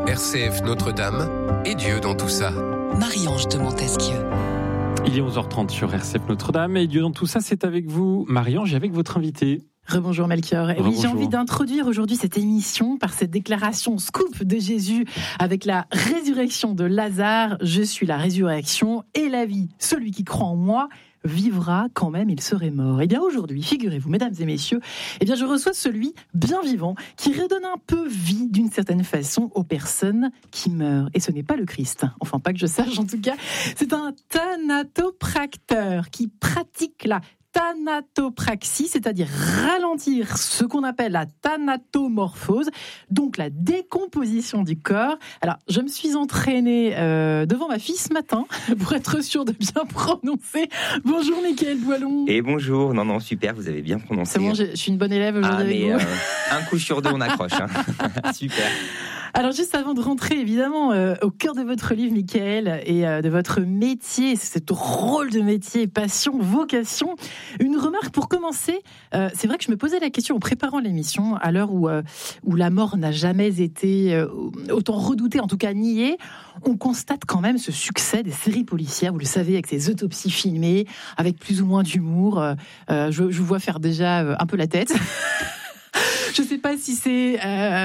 RCF Notre-Dame et Dieu dans tout ça. Marie-Ange de Montesquieu. Il est 11h30 sur RCF Notre-Dame et Dieu dans tout ça, c'est avec vous, Marie-Ange, et avec votre invité. Rebonjour Melchior. Et oui, j'ai envie d'introduire aujourd'hui cette émission par cette déclaration scoop de Jésus avec la résurrection de Lazare. Je suis la résurrection et la vie. Celui qui croit en moi vivra quand même il serait mort. Et bien aujourd'hui, figurez-vous, mesdames et messieurs, je reçois celui bien vivant qui redonne un peu vie d'une certaine façon aux personnes qui meurent. Et ce n'est pas le Christ, enfin pas que je sache en tout cas, c'est un thanatopracteur qui pratique la thanatopraxie, c'est-à-dire ralentir ce qu'on appelle la thanatomorphose, donc la décomposition du corps. Alors, je me suis entraînée devant ma fille ce matin pour être sûre de bien prononcer. Bonjour Mickaël Boilon. Et bonjour, non, super, vous avez bien prononcé. C'est bon, je suis une bonne élève aujourd'hui avec vous. Un coup sur deux, on accroche. Super. Alors juste avant de rentrer évidemment au cœur de votre livre Mickaël et de votre métier, ce drôle de métier, passion, vocation, une remarque pour commencer. C'est vrai que je me posais la question en préparant l'émission, à l'heure où la mort n'a jamais été autant redoutée, en tout cas niée, on constate quand même ce succès des séries policières, vous le savez, avec ces autopsies filmées, avec plus ou moins d'humour. Je vous vois faire déjà un peu la tête. Je ne sais pas si c'est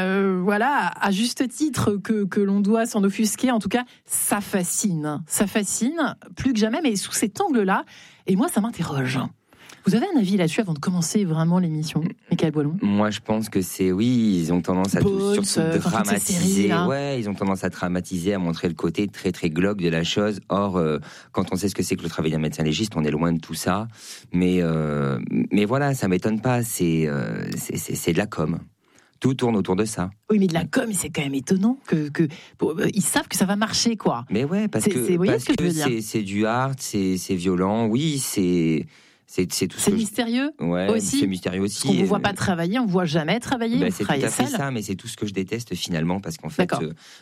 à juste titre que l'on doit s'en offusquer. En tout cas, ça fascine plus que jamais, mais sous cet angle-là. Et moi, ça m'interroge. Vous avez un avis là-dessus avant de commencer vraiment l'émission, Mickaël Boilon? Moi, je pense que ils ont tendance à surtout dramatiser. Ils ont tendance à dramatiser, à montrer le côté très très glauque de la chose. Or, quand on sait ce que c'est que le travail d'un médecin légiste, on est loin de tout ça. Mais voilà, ça m'étonne pas. C'est de la com. Tout tourne autour de ça. Oui, mais de la com, c'est quand même étonnant ils savent que ça va marcher, quoi. Mais ouais, parce que c'est du hard, c'est violent. Oui, c'est tout. C'est mystérieux aussi. C'est mystérieux aussi. On ne vous voit pas travailler, on ne vous voit jamais travailler. C'est tout à fait ça, mais c'est tout ce que je déteste finalement, parce qu'en fait,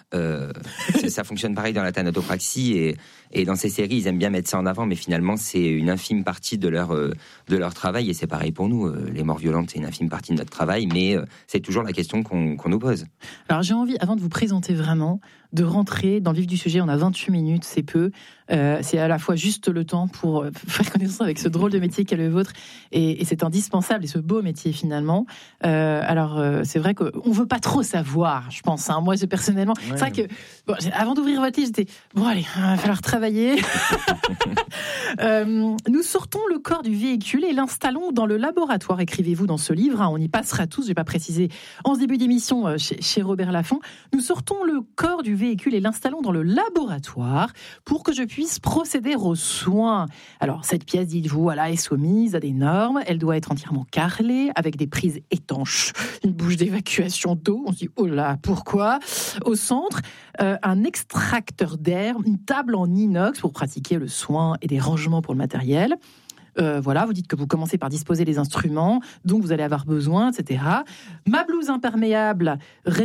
ça fonctionne pareil dans la thanatopraxie et dans ces séries, ils aiment bien mettre ça en avant, mais finalement, c'est une infime partie de leur travail, et c'est pareil pour nous. Les morts violentes, c'est une infime partie de notre travail, mais c'est toujours la question qu'on nous pose. Alors j'ai envie, avant de vous présenter vraiment, de rentrer dans le vif du sujet. On a 28 minutes, c'est peu. C'est à la fois juste le temps pour faire connaissance avec ce drôle de métier qu'est le vôtre, et c'est indispensable, et ce beau métier finalement. C'est vrai qu'on ne veut pas trop savoir, je pense. Moi, personnellement, c'est vrai que avant d'ouvrir votre livre, j'étais allez, il va falloir travailler. Nous sortons le corps du véhicule et l'installons dans le laboratoire. Écrivez-vous dans ce livre. On y passera tous. Je vais pas préciser en ce début d'émission chez Robert Laffont. Nous sortons le corps du véhicule et l'installons dans le laboratoire pour que je puisse procéder aux soins. Alors, cette pièce, dites-vous, est soumise à des normes. Elle doit être entièrement carrelée avec des prises étanches, une bouche d'évacuation d'eau. On se dit, oh là, pourquoi? Au centre, un extracteur d'air, une table en inox pour pratiquer le soin et des rangements pour le matériel. Vous dites que vous commencez par disposer les instruments, donc vous allez avoir besoin, etc. Ma blouse imperméable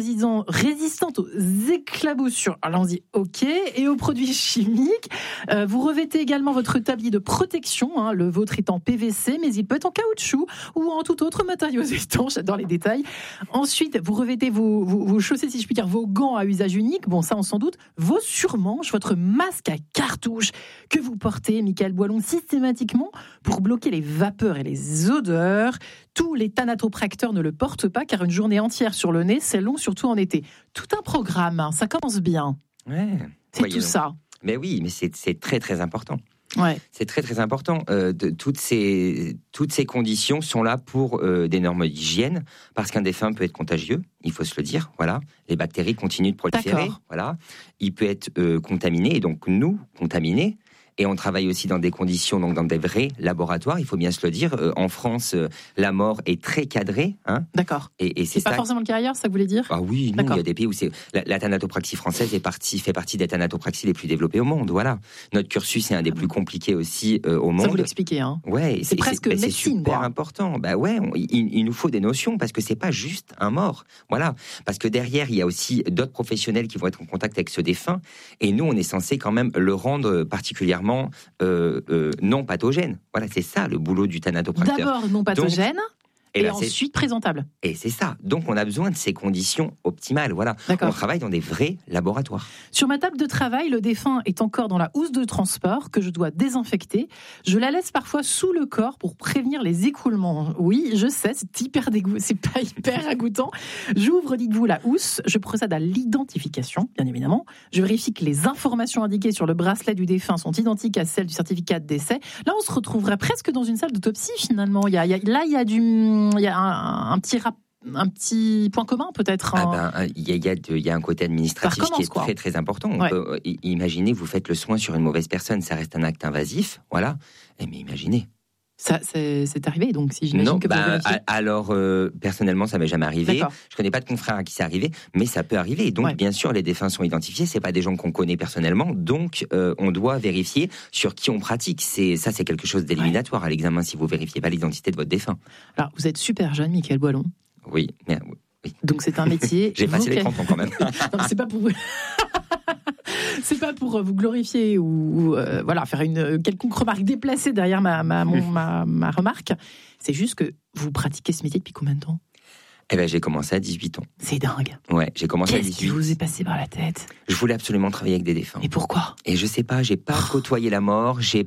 résistante aux éclaboussures. Alors on se dit OK, et aux produits chimiques. Vous revêtez également votre tablier de protection, le vôtre est en PVC, mais il peut être en caoutchouc ou en tout autre matériau étanche. J'adore les détails. Ensuite, vous revêtez vos chaussées, si je puis dire, vos gants à usage unique. Bon, ça on s'en doute. Vos surmanches, votre masque à cartouche que vous portez, Mickaël Boilon, systématiquement pour bloquer les vapeurs et les odeurs. Tous les thanatopracteurs ne le portent pas, car une journée entière sur le nez, c'est long, surtout en été. Tout un programme, ça commence bien. Ouais. C'est tout ça. Mais oui, mais c'est très très important. Ouais. C'est très très important. Toutes ces conditions sont là pour des normes d'hygiène, parce qu'un défunt peut être contagieux, il faut se le dire. Voilà, les bactéries continuent de proliférer. D'accord. Voilà, il peut être contaminé, et donc nous contaminés. Et on travaille aussi dans des conditions, donc dans des vrais laboratoires, il faut bien se le dire. En France, la mort est très cadrée. D'accord. Et c'est pas forcément le cas ailleurs, ça voulait dire? Ah oui, non, il y a des pays où la thanatopraxie française fait partie des thanatopraxies les plus développées au monde. Voilà. Notre cursus est un des plus compliqués aussi au monde. Ça vous l'expliquez, hein? Ouais, c'est presque médecine, c'est super important. Il nous faut des notions, parce que c'est pas juste un mort. Voilà. Parce que derrière, il y a aussi d'autres professionnels qui vont être en contact avec ce défunt. Et nous, on est censé quand même le rendre particulièrement non pathogène. Voilà, c'est ça le boulot du thanatopracteur. D'abord non pathogène. Et ensuite présentable. Et c'est ça. Donc, on a besoin de ces conditions optimales. Voilà. D'accord. On travaille dans des vrais laboratoires. Sur ma table de travail, le défunt est encore dans la housse de transport que je dois désinfecter. Je la laisse parfois sous le corps pour prévenir les écoulements. Oui, je sais, c'est pas hyper ragoûtant. J'ouvre, dites-vous, la housse. Je procède à l'identification, bien évidemment. Je vérifie que les informations indiquées sur le bracelet du défunt sont identiques à celles du certificat de décès. Là, on se retrouverait presque dans une salle d'autopsie, finalement. Il y a un petit point commun, peut-être. Il y a un côté administratif qui est très, très important. Imaginez, vous faites le soin sur une mauvaise personne, ça reste un acte invasif, voilà. Mais imaginez. Ça, c'est arrivé, donc si j'imagine que vous vérifiez. Alors, personnellement, ça m'est jamais arrivé. D'accord. Je connais pas de confrère à qui c'est arrivé, mais ça peut arriver. Donc, bien sûr, les défunts sont identifiés. C'est pas des gens qu'on connaît personnellement, donc on doit vérifier sur qui on pratique. C'est quelque chose d'éliminatoire à l'examen si vous vérifiez pas l'identité de votre défunt. Alors, vous êtes super jeune, Mickaël Boilon. Oui. Donc, c'est un métier. J'ai passé les 30 ans quand même. Non, c'est pas pour vous. C'est pas pour vous glorifier ou faire une quelconque remarque déplacée derrière ma remarque. C'est juste que vous pratiquez ce métier depuis combien de temps ? J'ai commencé à 18 ans. C'est dingue. Ouais, j'ai commencé à 18. Qu'est-ce qui vous est passé par la tête ? Je voulais absolument travailler avec des défunts. Et pourquoi ? Et je sais pas, j'ai pas côtoyé la mort, j'étais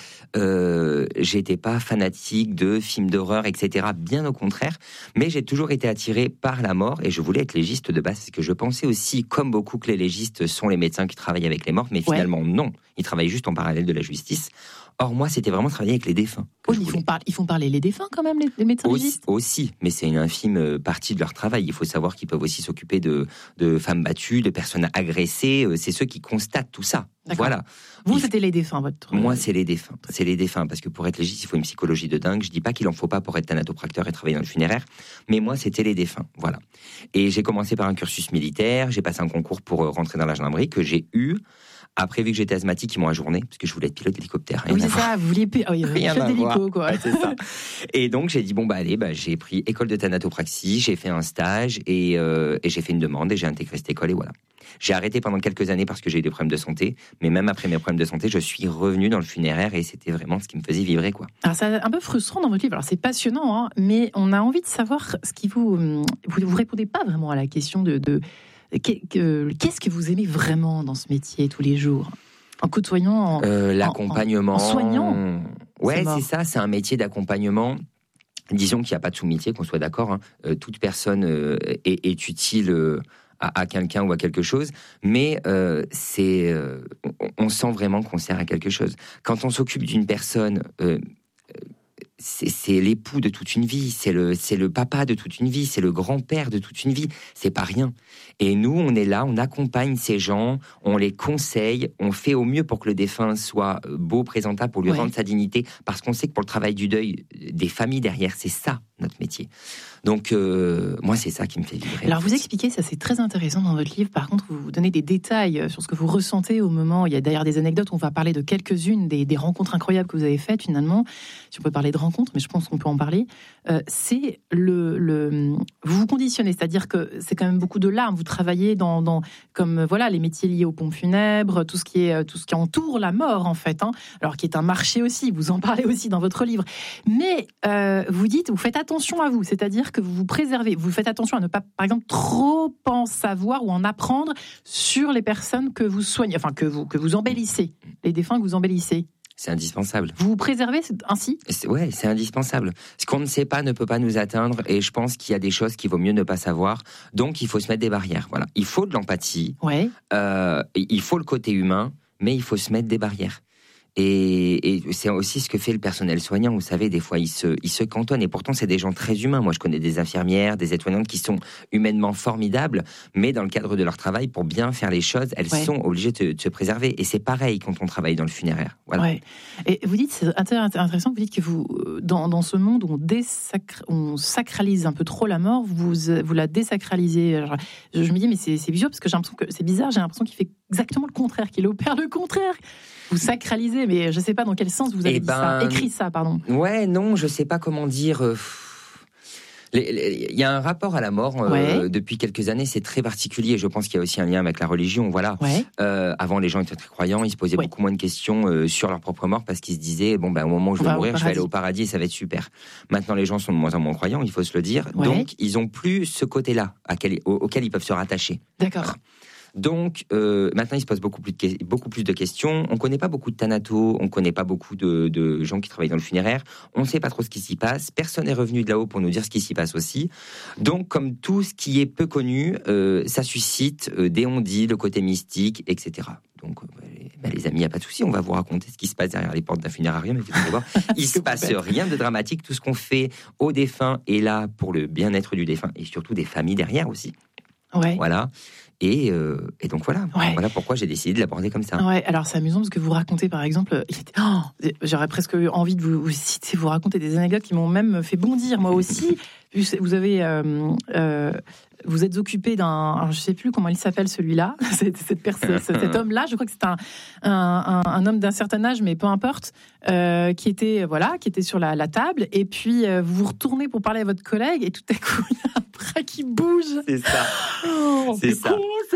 pas fanatique de films d'horreur, etc. Bien au contraire. Mais j'ai toujours été attiré par la mort et je voulais être légiste de base parce que je pensais aussi, comme beaucoup, que les légistes sont les médecins qui travaillent avec les morts. Mais finalement, non. Ils travaillent juste en parallèle de la justice. Or, moi, c'était vraiment travailler avec les défunts. Oui, ils font parler les défunts quand même, les médecins légistes. Aussi, mais c'est une infime partie de leur travail. Il faut savoir qu'ils peuvent aussi s'occuper de femmes battues, de personnes agressées. C'est ceux qui constatent tout ça. D'accord. Voilà. Vous, c'était les défunts, votre... Moi, c'est les défunts. C'est les défunts, parce que pour être légiste, il faut une psychologie de dingue. Je dis pas qu'il en faut pas pour être thanatopracteur et travailler dans le funéraire, mais moi, c'était les défunts. Voilà. Et j'ai commencé par un cursus militaire. J'ai passé un concours pour rentrer dans la gendarmerie que j'ai eu. Après, vu que j'étais asthmatique, ils m'ont ajourné, parce que je voulais être pilote d'hélicoptère. Oui, c'est ça, vous vouliez pilote d'hélico, quoi. Ouais, c'est ça. Et donc, j'ai dit, j'ai pris école de thanatopraxie, j'ai fait un stage, et j'ai fait une demande, et j'ai intégré cette école, et voilà. J'ai arrêté pendant quelques années parce que j'ai eu des problèmes de santé, mais même après mes problèmes de santé, je suis revenu dans le funéraire, et c'était vraiment ce qui me faisait vibrer, quoi. Alors, c'est un peu frustrant dans votre livre, alors c'est passionnant, mais on a envie de savoir ce qui vous répondez pas vraiment à la question de qu'est-ce que vous aimez vraiment dans ce métier tous les jours ? En côtoyant, l'accompagnement. En soignant. Ouais, c'est ça, c'est un métier d'accompagnement. Disons qu'il n'y a pas de sous-métier, qu'on soit d'accord. Toute personne est utile à quelqu'un ou à quelque chose, mais on sent vraiment qu'on sert à quelque chose. Quand on s'occupe d'une personne... c'est l'époux de toute une vie, c'est le papa de toute une vie, c'est le grand-père de toute une vie, c'est pas rien. Et nous, on est là, on accompagne ces gens, on les conseille, on fait au mieux pour que le défunt soit beau, présentable, pour lui rendre sa dignité, parce qu'on sait que pour le travail du deuil, des familles derrière, c'est ça notre métier. Donc, moi, c'est ça qui me fait vibrer. Alors, vous expliquez, ça c'est très intéressant dans votre livre, par contre, vous donnez des détails sur ce que vous ressentez au moment, il y a d'ailleurs des anecdotes, on va parler de quelques-unes, des rencontres incroyables que vous avez faites finalement, si on peut parler de rencontres, mais je pense qu'on peut en parler, c'est vous vous conditionnez, c'est-à-dire que c'est quand même beaucoup de larmes, vous travaillez comme les métiers liés aux pompes funèbres, tout ce qui entoure la mort en fait, alors qui est un marché aussi, vous en parlez aussi dans votre livre, mais vous dites, vous faites attention à vous, c'est-à-dire que vous vous préservez, vous faites attention à ne pas, par exemple, trop en savoir ou en apprendre sur les personnes que vous soignez, enfin que vous embellissez, les défunts que vous embellissez. C'est indispensable. Vous vous préservez ainsi ? Ouais, c'est indispensable. Ce qu'on ne sait pas ne peut pas nous atteindre, et je pense qu'il y a des choses qu'il vaut mieux ne pas savoir. Donc, il faut se mettre des barrières. Voilà, il faut de l'empathie. Ouais. Il faut le côté humain, mais il faut se mettre des barrières. Et c'est aussi ce que fait le personnel soignant. Vous savez, des fois, ils se cantonnent. Et pourtant, c'est des gens très humains. Moi, je connais des infirmières, des aides-soignantes qui sont humainement formidables, mais dans le cadre de leur travail, pour bien faire les choses, elles sont obligées de se préserver. Et c'est pareil quand on travaille dans le funéraire. Voilà. Ouais. Et vous dites, c'est intéressant, vous dites que vous, dans ce monde où on sacralise un peu trop la mort, vous la désacralisez. Alors, je me dis, mais c'est bizarre, parce que j'ai l'impression que c'est bizarre, j'ai l'impression qu'il fait exactement le contraire, qu'il opère le contraire. Vous sacralisez, mais je ne sais pas dans quel sens vous avez écrit ça, pardon. Ouais, non, je ne sais pas comment dire. Il y a un rapport à la mort depuis quelques années, c'est très particulier. Je pense qu'il y a aussi un lien avec la religion. Voilà. Avant, les gens étaient très croyants, ils se posaient beaucoup moins de questions sur leur propre mort parce qu'ils se disaient au moment où je vais mourir, je vais aller au paradis et ça va être super. Maintenant, les gens sont de moins en moins croyants, il faut se le dire. Donc, ils n'ont plus ce côté-là auquel ils peuvent se rattacher. D'accord. Donc, maintenant, il se pose beaucoup plus de questions. On ne connaît pas beaucoup de thanatos, on ne connaît pas beaucoup de gens qui travaillent dans le funéraire. On ne sait pas trop ce qui s'y passe. Personne n'est revenu de là-haut pour nous dire ce qui s'y passe aussi. Donc, comme tout ce qui est peu connu, ça suscite des on-dit, le côté mystique, etc. Donc, les amis, il n'y a pas de souci, on va vous raconter ce qui se passe derrière les portes d'un funérarium. Mais vous allez voir, il ne se passe rien de dramatique. Tout ce qu'on fait aux défunts est là pour le bien-être du défunt et surtout des familles derrière aussi. Voilà. Et donc voilà pourquoi j'ai décidé de l'aborder comme ça. Ouais, alors c'est amusant parce que vous racontez par exemple, j'aurais presque envie de vous citer, vous raconter des anecdotes qui m'ont même fait bondir moi aussi. Vous avez, vous êtes occupé d'un, je sais plus comment il s'appelle celui-là, cet homme-là, je crois que c'est un homme d'un certain âge, mais peu importe, qui était sur la table, et puis vous vous retournez pour parler à votre collègue, et tout à coup il y a un bras qui bouge. C'est ça. C'est ça.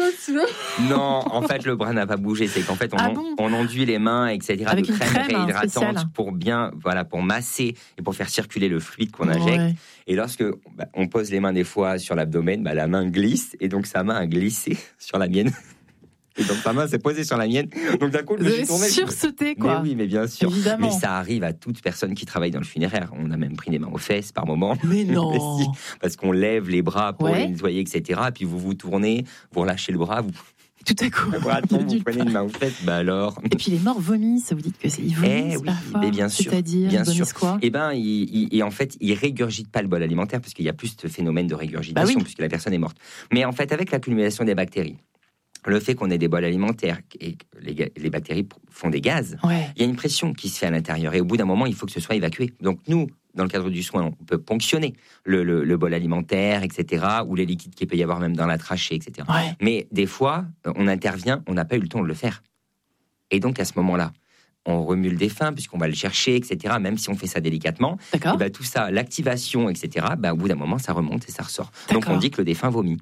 Non, en fait le bras n'a pas bougé, c'est qu'en fait on enduit les mains, etc. Avec de crème réhydratante pour pour masser et pour faire circuler le fluide qu'on injecte. Et lorsque on pose les mains des fois sur l'abdomen, la main glisse, et donc sa main a glissé sur la mienne. Et donc sa main s'est posée sur la mienne. Donc d'un coup, je me suis tourné. Sursauté, quoi. Mais oui, mais bien sûr. Évidemment. Mais ça arrive à toute personne qui travaille dans le funéraire. On a même pris les mains aux fesses par moment. Mais non. Mais si, parce qu'on lève les bras pour les nettoyer, etc. Puis vous vous tournez, vous relâchez le bras, tout à coup, vous prenez une main aux fesses, alors. Et puis les morts vomissent, vous dites que ils vomissent parfois. Mais bien sûr. C'est-à-dire, bien ils vomissent sûr. quoi ? Et en fait, ils régurgitent pas le bol alimentaire parce qu'il y a plus de phénomène de régurgitation puisque la personne est morte. Mais en fait, avec l'accumulation des bactéries, le fait qu'on ait des bols alimentaires et que les bactéries font des gaz, il y a une pression qui se fait à l'intérieur et au bout d'un moment, il faut que ce soit évacué. Donc nous, dans le cadre du soin, on peut ponctionner le bol alimentaire, etc., ou les liquides qu'il peut y avoir même dans la trachée, etc. Mais des fois, on intervient, on n'a pas eu le temps de le faire. Et donc à ce moment-là, on remue le défunt puisqu'on va le chercher, etc., même si on fait ça délicatement. Et tout ça, l'activation, etc., au bout d'un moment, ça remonte et ça ressort. Donc on dit que le défunt vomit.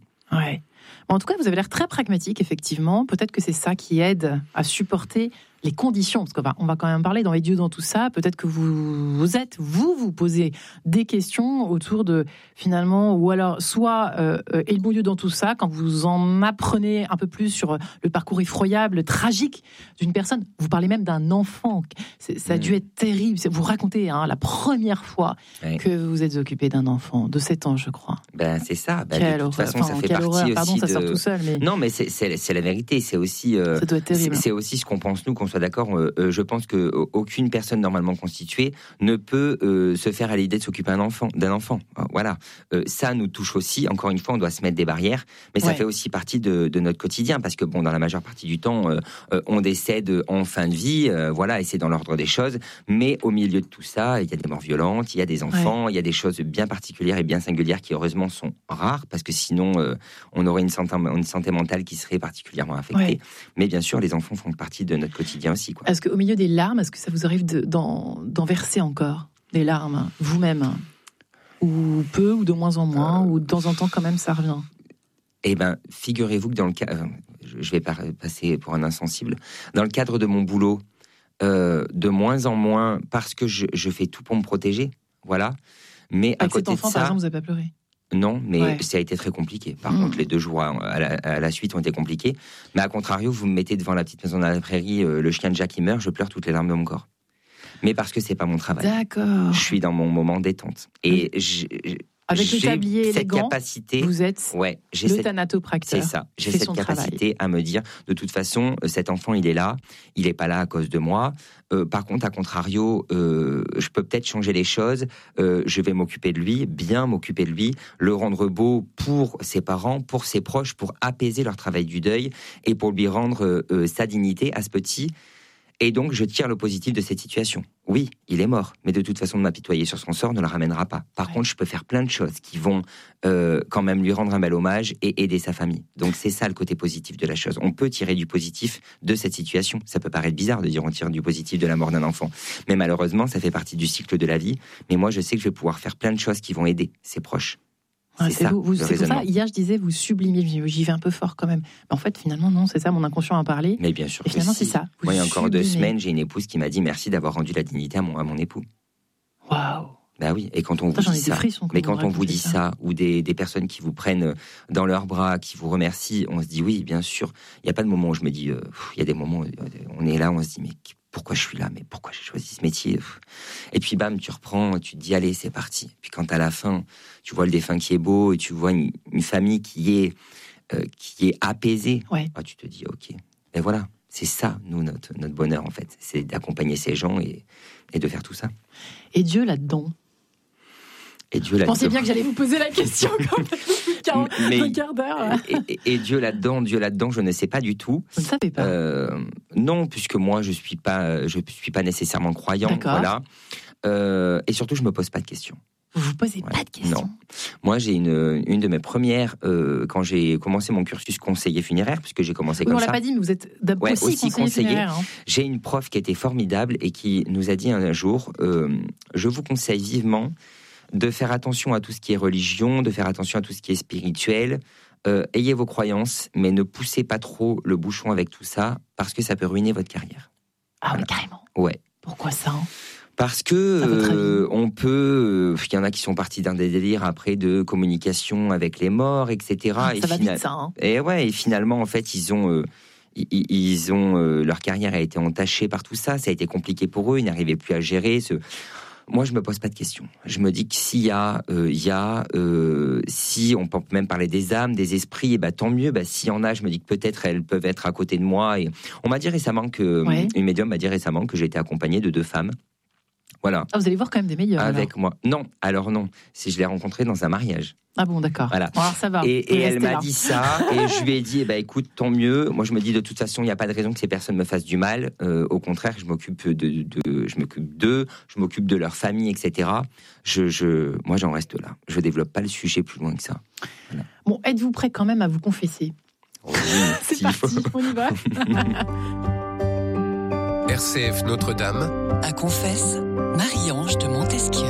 En tout cas, vous avez l'air très pragmatique, effectivement. Peut-être que c'est ça qui aide à supporter les conditions, parce qu'on va quand même parler dans les dieux dans tout ça. Peut-être que vous posez des questions autour de, finalement, ou alors soit et le bon Dieu dans tout ça, quand vous en apprenez un peu plus sur le parcours effroyable, tragique d'une personne. Vous parlez même d'un enfant. Ça a dû être terrible. Vous racontez la première fois que vous êtes occupé d'un enfant de 7 ans, je crois. C'est ça. De toute façon, ça fait partie aussi. Pardon, ça sort tout seul. Mais... Non, mais c'est la vérité. C'est aussi. Ça doit être terrible. C'est aussi ce qu'on pense nous, qu'on soit d'accord. Je pense que aucune personne normalement constituée ne peut se faire à l'idée de s'occuper d'un enfant. Voilà. Ça nous touche aussi. Encore une fois, on doit se mettre des barrières, mais ça fait aussi partie de notre quotidien parce que dans la majeure partie du temps, on décède en fin de vie. Et c'est dans l'ordre des choses. Mais au milieu de tout ça, il y a des morts violentes, il y a des enfants, il y a des choses bien particulières et bien singulières qui heureusement sont rares parce que sinon on aurait une santé mentale qui serait particulièrement affectée. Mais bien sûr, les enfants font partie de notre quotidien aussi. Est-ce qu'au milieu des larmes, est-ce que ça vous arrive d'en verser encore des larmes, vous-même ? Ou peu, ou de moins en moins, ou de temps en temps quand même ça revient ? Figurez-vous que dans le cas... je vais passer pour un insensible. Dans le cadre de mon boulot, de moins en moins, parce que je fais tout pour me protéger, voilà. Mais à côté cet enfant, de ça... par exemple, vous n'avez pas pleuré ? Non, mais ça a été très compliqué. Par contre, les 2 jours à la suite ont été compliqués. Mais à contrario, vous me mettez devant la petite maison dans la prairie, le chien de Jack qui meurt, je pleure toutes les larmes de mon corps. Mais parce que c'est pas mon travail. D'accord. Je suis dans mon moment détente. Et avec le tablier et les gants, capacité, vous êtes le thanatopracteur. C'est ça. J'ai cette capacité à me dire, de toute façon, cet enfant, il est là. Il n'est pas là à cause de moi. Par contre, à contrario, je peux peut-être changer les choses. Je vais m'occuper de lui, bien m'occuper de lui, le rendre beau pour ses parents, pour ses proches, pour apaiser leur travail du deuil et pour lui rendre sa dignité à ce petit. Et donc, je tire le positif de cette situation. Oui, il est mort, mais de toute façon, de m'apitoyer sur son sort ne le ramènera pas. Par contre, je peux faire plein de choses qui vont quand même lui rendre un bel hommage et aider sa famille. Donc, c'est ça le côté positif de la chose. On peut tirer du positif de cette situation. Ça peut paraître bizarre de dire on tire du positif de la mort d'un enfant. Mais malheureusement, ça fait partie du cycle de la vie. Mais moi, je sais que je vais pouvoir faire plein de choses qui vont aider ses proches. C'est pour ça, hier je disais, vous sublimiez, j'y vais un peu fort quand même. Mais en fait, finalement, non, c'est ça, mon inconscient a parlé. Mais bien sûr. Et finalement, c'est ça. Moi, il y a encore 2 semaines, j'ai une épouse qui m'a dit merci d'avoir rendu la dignité à mon époux. Waouh! Bah oui, et quand on vous dit ça, mais quand on vous dit ça, ou des personnes qui vous prennent dans leurs bras, qui vous remercient, on se dit oui, bien sûr. Il n'y a pas de moment où je me dis, il y a des moments où on est là, on se dit mais pourquoi je suis là, mais pourquoi j'ai choisi ce métier? Et puis bam, tu reprends, tu te dis allez, c'est parti. Puis quand à la fin, tu vois le défunt qui est beau et tu vois une famille qui est apaisée, tu te dis ok. Et voilà, c'est ça, nous, notre bonheur en fait, c'est d'accompagner ces gens et de faire tout ça. Et Dieu là-dedans. Je pensais bien que j'allais vous poser la question quand même. Un quart d'heure. Et Dieu là-dedans, je ne sais pas du tout. Vous ne savez pas. Non, puisque moi, je suis pas nécessairement croyant. Voilà. Et surtout, je me pose pas de questions. Vous vous posez pas de questions? Non. Moi, j'ai une de mes premières, quand j'ai commencé mon cursus conseiller funéraire, puisque j'ai commencé comme ça. On l'a pas dit, mais vous êtes aussi conseiller funéraire. J'ai une prof qui était formidable et qui nous a dit un jour, je vous conseille vivement de faire attention à tout ce qui est religion, de faire attention à tout ce qui est spirituel. Ayez vos croyances, mais ne poussez pas trop le bouchon avec tout ça, parce que ça peut ruiner votre carrière. Ah oui, carrément. Ouais. Pourquoi ça Parce que on peut, il y en a qui sont partis dans des délires après de communication avec les morts, etc. Ça va vite, ça. Hein. Et finalement, en fait, ils ont leur carrière a été entachée par tout ça. Ça a été compliqué pour eux. Ils n'arrivaient plus à gérer. Moi, je me pose pas de questions. Je me dis que si on peut même parler des âmes, des esprits, et tant mieux. S'il y en a, je me dis que peut-être elles peuvent être à côté de moi. Et on m'a dit récemment une médium m'a dit récemment que j'ai été accompagné de 2 femmes. Voilà. Ah, vous allez voir quand même des médiums. Avec moi. Non, alors non. Si je l'ai rencontrée dans un mariage. Ah bon, d'accord. Voilà. Bon, alors ça va. Et elle m'a dit ça, et je lui ai dit, écoute, tant mieux. Moi, je me dis, de toute façon, il n'y a pas de raison que ces personnes me fassent du mal. Au contraire, je m'occupe d'eux, je m'occupe de leur famille, etc. Moi, j'en reste là. Je développe pas le sujet plus loin que ça. Voilà. Bon, êtes-vous prêt quand même à vous confesser? Oui, c'est parti, on y va. RCF Notre-Dame. À confesse, Marie-Ange de Montesquieu.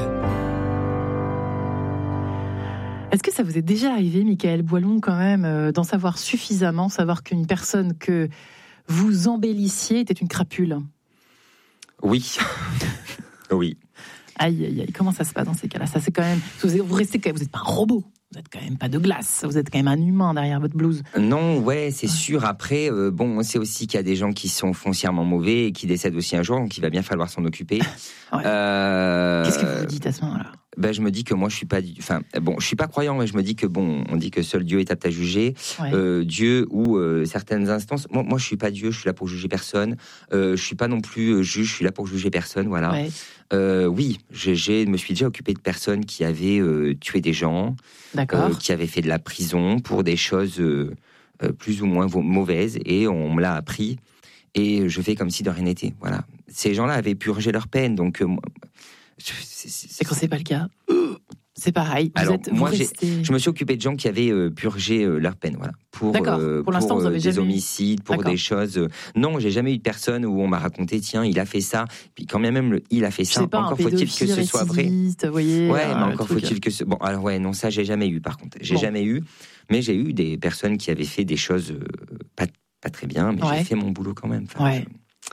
Est-ce que ça vous est déjà arrivé, Michaël Boilon, quand même, d'en savoir suffisamment, savoir qu'une personne que vous embellissiez était une crapule? Oui. Oui. Aïe, aïe, aïe. Comment ça se passe dans ces cas-là? Ça, c'est quand même. Vous restez quand même. Vous n'êtes pas un robot. Vous n'êtes quand même pas de glace. Vous êtes quand même un humain derrière votre blouse. Non, ouais, c'est sûr. Après, on sait aussi qu'il y a des gens qui sont foncièrement mauvais et qui décèdent aussi un jour, donc il va bien falloir s'en occuper. Ouais. Qu'est-ce que vous vous dites à ce moment-là? Je me dis que moi, je suis pas, je suis pas croyant, mais je me dis que on dit que seul Dieu est apte à juger. Ouais. Dieu ou certaines instances. Moi, je suis pas Dieu. Je suis là pour juger personne. Je suis pas non plus juge. Je suis là pour juger personne. Voilà. Ouais. Oui, je me suis déjà occupé de personnes qui avaient tué des gens, qui avaient fait de la prison pour des choses plus ou moins mauvaises, et on me l'a appris. Et je fais comme si de rien n'était. Voilà. Ces gens-là avaient purgé leur peine, donc. Et quand c'est pas le cas, c'est pareil. Je me suis occupé de gens qui avaient purgé leur peine, voilà. Pour l'instant, vous avez des homicides, pour des choses. Non, j'ai jamais eu de personne où on m'a raconté, tiens, il a fait ça. Puis quand même, il a fait ça. Encore faut-il que ce soit vrai. Voyez, mais encore faut-il que ce. Bon, alors non, ça j'ai jamais eu. Par contre, jamais eu. Mais j'ai eu des personnes qui avaient fait des choses pas très bien, mais j'ai fait mon boulot quand même. Enfin,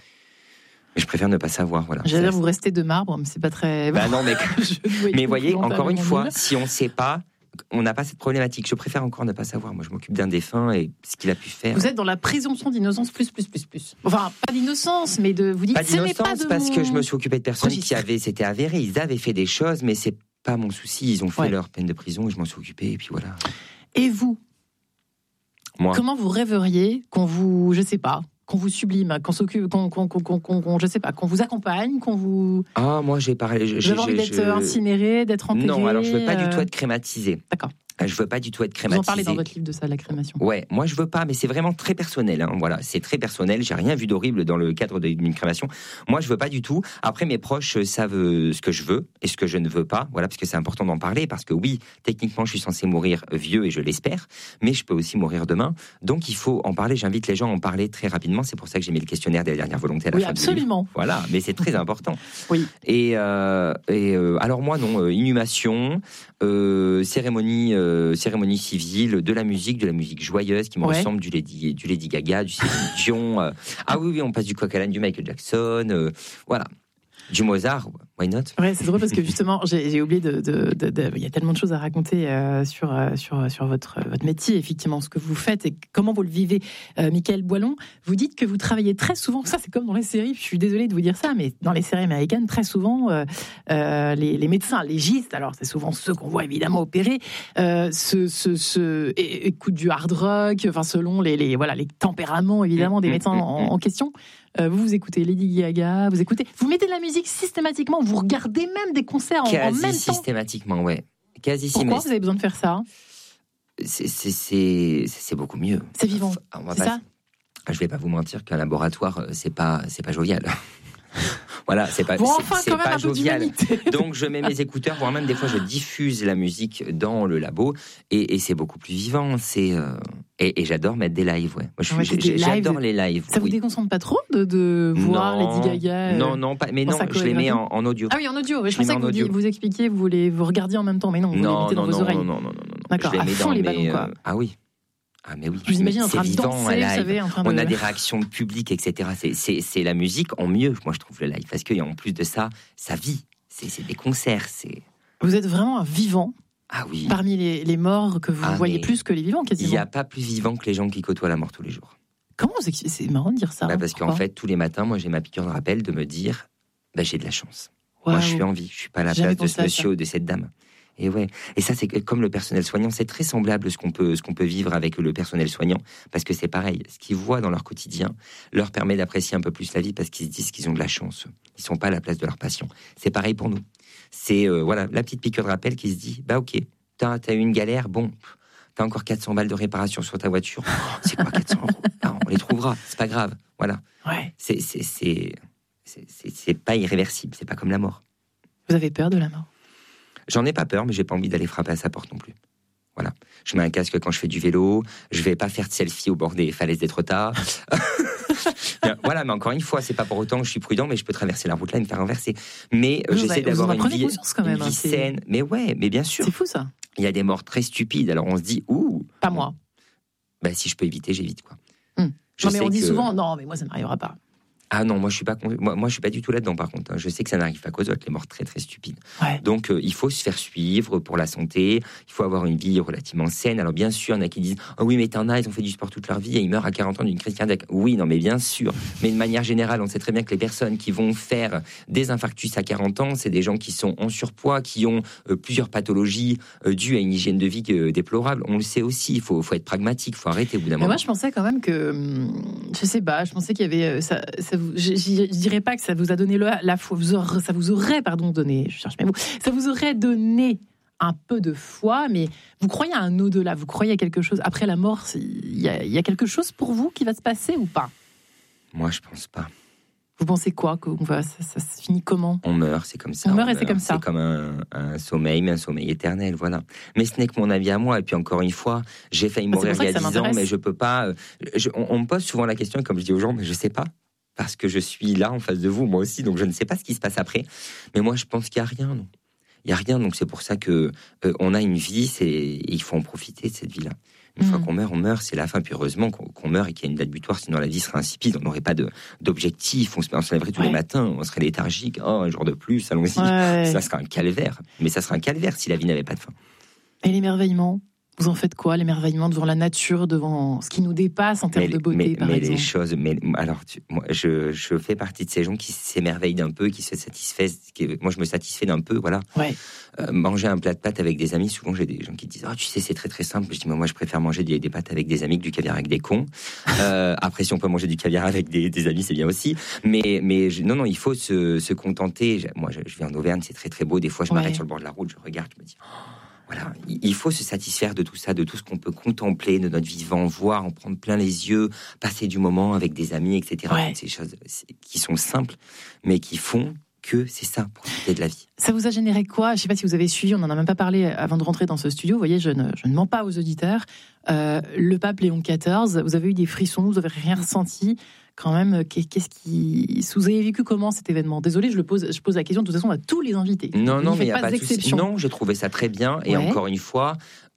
je préfère ne pas savoir, voilà. J'allais dire, vous restez de marbre, mais c'est pas très. Non, mais voyez, encore une fois, si on ne sait pas, on n'a pas cette problématique. Je préfère encore ne pas savoir. Moi, je m'occupe d'un défunt et ce qu'il a pu faire. Vous êtes dans la présomption d'innocence plus. Enfin, pas d'innocence, mais vous dites. Pas d'innocence, parce que je me suis occupé de personnes c'était avéré. Ils avaient fait des choses, mais c'est pas mon souci. Ils ont fait leur peine de prison et je m'en suis occupé, et puis voilà. Et vous? Moi. Comment vous rêveriez qu'on vous, je sais pas, qu'on vous sublime, qu'on s'occupe, je sais pas, qu'on vous accompagne, qu'on vous... Ah, moi j'ai parlé... J'ai envie d'être incinéré, d'être enterré... Non, alors je veux pas du tout être crématisé. D'accord. Je veux pas du tout être crématisé. Vous en parlez dans votre livre de ça, la crémation. Ouais, moi je veux pas, mais c'est vraiment très personnel. Voilà, c'est très personnel. J'ai rien vu d'horrible dans le cadre d'une crémation. Moi, je veux pas du tout. Après, mes proches savent ce que je veux et ce que je ne veux pas. Voilà, parce que c'est important d'en parler. Parce que oui, techniquement, je suis censé mourir vieux et je l'espère, mais je peux aussi mourir demain. Donc, il faut en parler. J'invite les gens à en parler très rapidement. C'est pour ça que j'ai mis le questionnaire des dernières volontés à la fin. Absolument. Voilà, mais c'est très important. Oui. Et alors moi non, inhumation, cérémonie civile, de la musique joyeuse qui me ressemble, du Lady Gaga, du Céline Dion. Ah oui, on passe du coq à l'âne, du Michael Jackson, voilà. Du Mozart, why not? Ouais, c'est drôle parce que justement, j'ai oublié il y a tellement de choses à raconter sur votre métier, effectivement, ce que vous faites et comment vous le vivez. Mickaël Boilon, vous dites que vous travaillez très souvent, ça c'est comme dans les séries, je suis désolée de vous dire ça, mais dans les séries américaines, très souvent, les médecins légistes, alors c'est souvent ceux qu'on voit évidemment opérer, écoutent du hard rock, enfin selon les tempéraments évidemment des médecins en question. Vous écoutez Lady Gaga, vous mettez de la musique systématiquement, vous regardez même des concerts en même temps. Quasi systématiquement, ouais. Pourquoi vous avez besoin de faire ça? C'est beaucoup mieux. C'est vivant, c'est ça? Je vais pas vous mentir qu'un laboratoire, c'est pas jovial. Voilà, c'est pas jovial. Donc je mets mes écouteurs, voire même des fois je diffuse la musique dans le labo et c'est beaucoup plus vivant. Et j'adore mettre des lives, ouais. Moi, j'adore les lives. Ça vous déconcentre pas trop de voir Lady Gaga? Non, pas. Mais non, je les mets en audio. Ah oui, en audio. Je pensais que vous expliquiez, vous regardiez en même temps, mais non, vous les mettez dans vos oreilles. Non. D'accord, à fond les ballons, quoi. Ah oui. Ah mais oui, je vous imagine en train de danser, vous savez, on a des réactions publiques, etc. C'est la musique en mieux, moi je trouve, le live, parce qu'en plus de ça, ça vit. C'est des concerts. Vous êtes vraiment un vivant. Ah oui. Parmi les morts que vous voyez plus que les vivants, quasiment. Il n'y a pas plus vivant que les gens qui côtoient la mort tous les jours. Comment c'est marrant de dire ça. Parce qu'en fait, tous les matins, moi j'ai ma piqûre de rappel de me dire, j'ai de la chance. Wow. Moi je suis en vie, je suis pas à la place de ce monsieur ou de cette dame. Et ouais, et ça c'est comme le personnel soignant, c'est très semblable ce qu'on peut vivre avec le personnel soignant, parce que c'est pareil, ce qu'ils voient dans leur quotidien leur permet d'apprécier un peu plus la vie, parce qu'ils se disent qu'ils ont de la chance, ils sont pas à la place de leurs patients. C'est pareil pour nous. C'est la petite piqûre de rappel qui se dit, ok, t'as eu une galère, bon, t'as encore 400 balles de réparation sur ta voiture, c'est quoi 400 €? On les trouvera, c'est pas grave, voilà. Ouais. C'est pas irréversible, c'est pas comme la mort. Vous avez peur de la mort? J'en ai pas peur, mais j'ai pas envie d'aller frapper à sa porte non plus. Voilà. Je mets un casque quand je fais du vélo. Je vais pas faire de selfie au bord des falaises d'Étretat. Voilà, mais encore une fois, c'est pas pour autant que je suis prudent, mais je peux traverser la route là et me faire renverser. Mais j'essaie d'avoir une vie saine. Mais ouais, mais bien sûr. C'est fou ça. Il y a des morts très stupides. Alors on se dit, pas moi. Si je peux éviter, j'évite quoi. Non, mais on dit souvent, non, mais moi ça n'arrivera pas. Ah non, moi je suis pas du tout là-dedans par contre. Je sais que ça n'arrive pas qu'aux autres, les morts très très stupides. Ouais. Donc il faut se faire suivre pour la santé, il faut avoir une vie relativement saine. Alors bien sûr, il y en a qui disent « Oh oui, mais t'en as, ils ont fait du sport toute leur vie et ils meurent à 40 ans d'une crise cardiaque. » Oui, non mais bien sûr. Mais de manière générale, on sait très bien que les personnes qui vont faire des infarctus à 40 ans, c'est des gens qui sont en surpoids, qui ont plusieurs pathologies dues à une hygiène de vie déplorable. On le sait aussi, il faut être pragmatique, il faut arrêter au bout d'un moment. Moi je pensais quand même que, je sais pas, je pensais qu'il y avait... Je dirais pas que ça vous a donné la foi, ça vous aurait donné, je cherche mes mots, ça vous aurait donné un peu de foi, mais vous croyez à un au-delà, vous croyez à quelque chose après la mort, il y a quelque chose pour vous qui va se passer ou pas? Moi je pense pas. Vous pensez quoi, ça se finit comment? On meurt, c'est comme ça. On meurt et c'est comme ça. C'est comme un sommeil, mais un sommeil éternel, voilà. Mais ce n'est que mon avis à moi. Et puis encore une fois, j'ai failli mourir il y a 10 ans, mais je peux pas. On me pose souvent la question, et comme je dis aux gens, mais je sais pas. Parce que je suis là en face de vous, moi aussi, donc je ne sais pas ce qui se passe après. Mais moi, je pense qu'il n'y a rien, non. Il n'y a rien, donc c'est pour ça que on a une vie, et il faut en profiter de cette vie-là. Une fois qu'on meurt, on meurt, c'est la fin. Puis heureusement qu'on meurt et qu'il y a une date butoir, sinon la vie serait insipide. On n'aurait pas d'objectif, on se lèverait tous les matins, on serait léthargique. Oh, un jour de plus, allons-y. Ouais. Ça serait un calvaire. Mais ça serait un calvaire si la vie n'avait pas de fin. Et l'émerveillement? Vous en faites quoi, l'émerveillement devant la nature, devant ce qui nous dépasse en termes de beauté, par exemple? Les choses, alors, moi, je fais partie de ces gens qui s'émerveillent d'un peu, qui se satisfaisent. Moi, je me satisfais d'un peu, voilà. Ouais. Manger un plat de pâtes avec des amis, souvent j'ai des gens qui disent « tu sais, c'est très très simple ». Je dis « moi, je préfère manger des pâtes avec des amis que du caviar avec des cons ». Après, si on peut manger du caviar avec des amis, c'est bien aussi. Mais non, il faut se contenter. Moi, je vis en Auvergne, c'est très très beau. Des fois, je m'arrête sur le bord de la route, je regarde, je me dis « Voilà, il faut se satisfaire de tout ça, de tout ce qu'on peut contempler, de notre vivant, voir, en prendre plein les yeux, passer du moment avec des amis, etc. Ouais. Ces choses qui sont simples, mais qui font que c'est ça, profiter de la vie. Ça vous a généré quoi? Je ne sais pas si vous avez suivi, on n'en a même pas parlé avant de rentrer dans ce studio. Vous voyez, je ne mens pas aux auditeurs. Le pape Léon XIV, vous avez eu des frissons, vous n'avez rien ressenti. Quand même, vous avez vécu comment cet événement? Désolé, je pose la question de toute façon à tous les invités. Non, mais il n'y a pas d'exception. Non, j'ai trouvé ça très bien. Et encore une fois,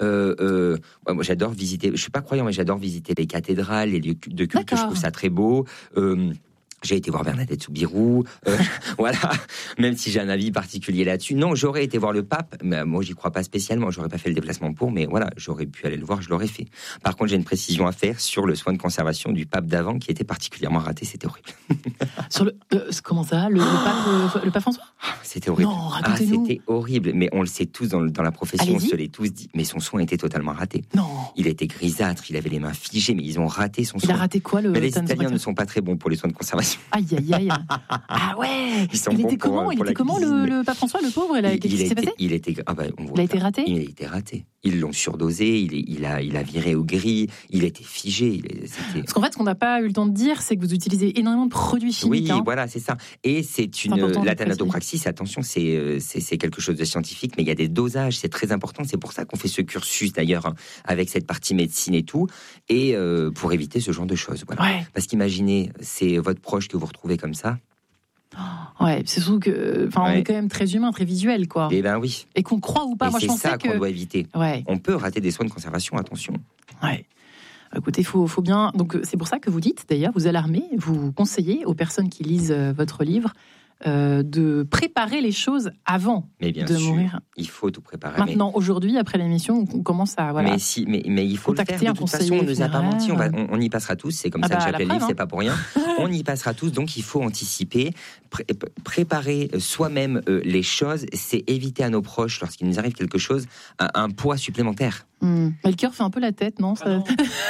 moi j'adore visiter. Je suis pas croyant, mais j'adore visiter les cathédrales, les lieux de culte. Je trouve ça très beau. J'ai été voir Bernadette Soubirous, voilà, même si j'ai un avis particulier là-dessus. Non, j'aurais été voir le pape, mais moi j'y crois pas spécialement, j'aurais pas fait le déplacement pour, mais voilà, j'aurais pu aller le voir, je l'aurais fait. Par contre, j'ai une précision à faire sur le soin de conservation du pape d'avant qui était particulièrement raté, c'était horrible. Sur comment ça, le pape François? C'était horrible. Non, racontez-nous. C'était horrible, mais on le sait tous dans la profession, Allez-y. on se l'est tous dit, mais son soin était totalement raté. Non. Il était grisâtre, il avait les mains figées, mais ils ont raté son soin. Il a raté quoi, mais les Italiens ne sont pas très bons pour les soins de conservation. Aïe, aïe, aïe. Ah ouais. Il était comment le pape François, le pauvre? Qu'est-ce qui s'est passé? Il a été raté. Il a été raté. Ils l'ont surdosé. Il a viré au gris. Il était figé. Parce qu'en fait, ce qu'on n'a pas eu le temps de dire, c'est que vous utilisez énormément de produits chimiques. Oui, voilà, c'est ça. Et c'est la thanatopraxis. Attention, c'est quelque chose de scientifique, mais il y a des dosages. C'est très important. C'est pour ça qu'on fait ce cursus d'ailleurs avec cette partie médecine et tout, et pour éviter ce genre de choses. Voilà. Ouais. Parce qu'imaginez, c'est votre proche que vous retrouvez comme ça. Ouais, c'est surtout que, on est quand même très humain, très visuel, quoi. Eh ben oui. Et qu'on croit ou pas. Et moi, je pensais c'est ça qu'on doit éviter. Ouais. On peut rater des soins de conservation, attention. Ouais. Écoutez, faut bien. Donc, c'est pour ça que vous dites, d'ailleurs, vous alarmez, vous conseillez aux personnes qui lisent votre livre de préparer les choses avant de mourir. Il faut tout préparer. Maintenant, aujourd'hui, après l'émission, on commence à mais il faut le faire. De toute façon, on ne nous a pas menti. On y passera tous. C'est comme ça que j'appelle le livre. C'est pas pour rien. On y passera tous. Donc, il faut anticiper, préparer soi-même les choses. C'est éviter à nos proches, lorsqu'il nous arrive quelque chose, un poids supplémentaire. Mais le cœur fait un peu la tête, non, ça...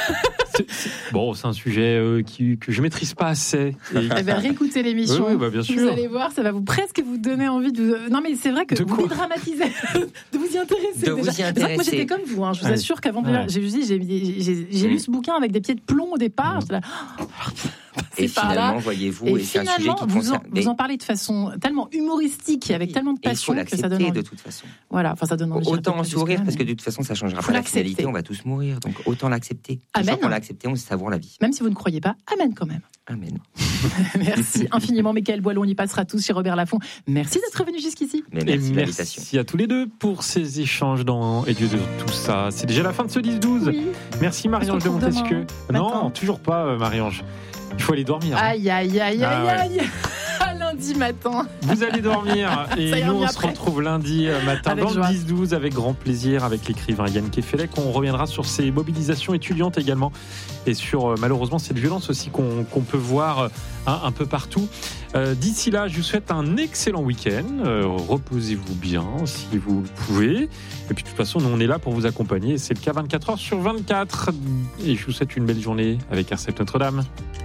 C'est un sujet que je maîtrise pas assez. Réécoutez l'émission. Oui, bien sûr. Vous allez voir, ça va presque vous donner envie de vous... Non, mais c'est vrai que vous dédramatisez, de vous y intéresser. C'est vrai que moi, j'étais comme vous. Je vous assure qu'avant, j'ai lu ce bouquin avec des pieds de plomb au départ. Et finalement, voyez-vous, c'est un sujet qui concerne... Vous en parlez de façon tellement humoristique, avec tellement de passion que ça donne envie. De toute façon. Voilà, ça donne envie. Autant en sourire, parce que de toute façon, ça ne changera pas la finalité, on va tous mourir. Donc autant l'accepter. Une fois qu'on l'a accepté, on savoure la vie. Même si vous ne croyez pas, amen quand même. Amen. Merci infiniment, Mickaël Boileau. On y passera tous chez Robert Laffont. Merci d'être venu jusqu'ici. Merci de l'invitation. Merci à tous les deux pour ces échanges dans Et Dieu de tout ça. C'est déjà la fin de ce 10-12. Oui. Merci Marie-Ange de Montesquieu. Non, toujours pas Marie-Ange. Il faut aller dormir. Aïe. Lundi matin. Vous allez dormir et nous on se retrouve lundi matin avec dans le 10-12 avec grand plaisir avec l'écrivain Yann Kefelec. On reviendra sur ces mobilisations étudiantes également et sur malheureusement cette violence aussi qu'on peut voir un peu partout. D'ici là, je vous souhaite un excellent week-end. Reposez-vous bien si vous le pouvez. Et puis de toute façon, nous on est là pour vous accompagner. C'est le cas 24h sur 24. Et je vous souhaite une belle journée avec RCF Notre-Dame.